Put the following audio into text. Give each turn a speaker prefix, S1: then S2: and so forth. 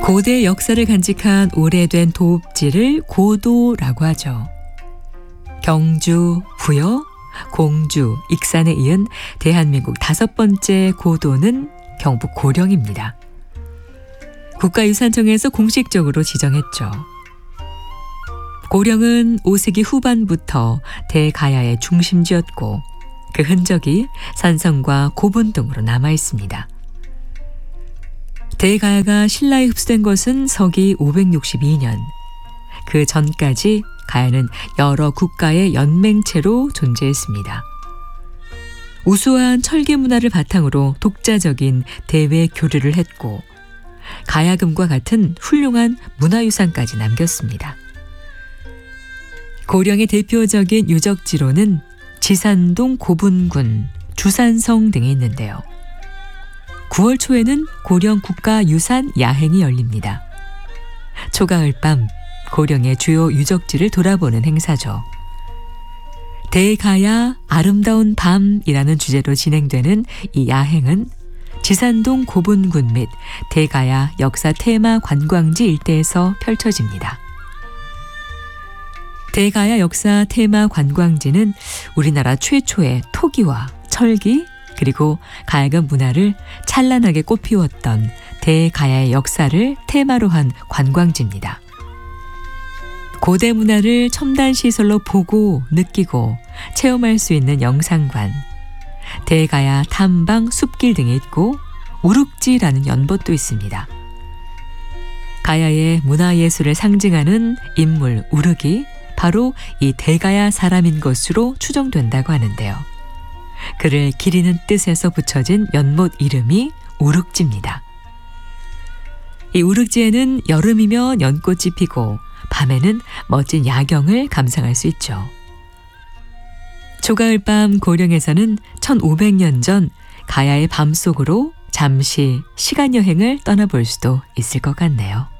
S1: 고대 역사를 간직한 오래된 도읍지를 고도라고 하죠. 경주, 부여, 공주, 익산에 이은 대한민국 5번째 고도는 경북 고령입니다. 국가유산청에서 공식적으로 지정했죠. 고령은 5세기 후반부터 대가야의 중심지였고 그 흔적이 산성과 고분 등으로 남아 있습니다. 대가야가 신라에 흡수된 것은 서기 562년. 그 전까지 가야는 여러 국가의 연맹체로 존재했습니다. 우수한 철기 문화를 바탕으로 독자적인 대외 교류를 했고 가야금과 같은 훌륭한 문화유산까지 남겼습니다. 고령의 대표적인 유적지로는 지산동 고분군, 주산성 등이 있는데요. 9월 초에는 고령 국가유산 야행이 열립니다. 초가을 밤 고령의 주요 유적지를 돌아보는 행사죠. 대가야 아름다운 밤이라는 주제로 진행되는 이 야행은 지산동 고분군 및 대가야 역사 테마 관광지 일대에서 펼쳐집니다. 대가야 역사 테마 관광지는 우리나라 최초의 토기와 철기 그리고 가야금 문화를 찬란하게 꽃피웠던 대가야의 역사를 테마로 한 관광지입니다. 고대 문화를 첨단 시설로 보고 느끼고 체험할 수 있는 영상관, 대가야 탐방 숲길 등이 있고 우륵지라는 연못도 있습니다. 가야의 문화예술을 상징하는 인물 우륵이 바로 이 대가야 사람인 것으로 추정된다고 하는데요. 그를 기리는 뜻에서 붙여진 연못 이름이 우륵지입니다. 이 우륵지에는 여름이면 연꽃이 피고 밤에는 멋진 야경을 감상할 수 있죠. 초가을 밤 고령에서는 1500년 전 가야의 밤속으로 잠시 시간여행을 떠나볼 수도 있을 것 같네요.